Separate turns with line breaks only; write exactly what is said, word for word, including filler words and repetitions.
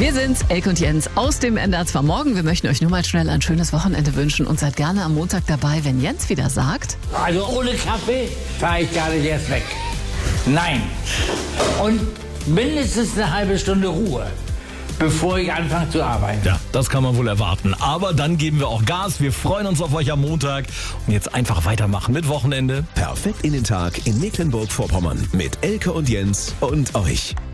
Wir sind's, Elke und Jens aus dem N D R zwei Morgen. Wir möchten euch nur mal schnell ein schönes Wochenende wünschen und seid gerne am Montag dabei, wenn Jens wieder sagt:
Also ohne Kaffee fahre ich gar nicht erst weg. Nein. Und mindestens eine halbe Stunde Ruhe, bevor ich anfange zu arbeiten.
Ja, das kann man wohl erwarten. Aber dann geben wir auch Gas. Wir freuen uns auf euch am Montag. Und jetzt einfach weitermachen mit Wochenende.
Perfekt in den Tag in Mecklenburg-Vorpommern mit Elke und Jens und euch.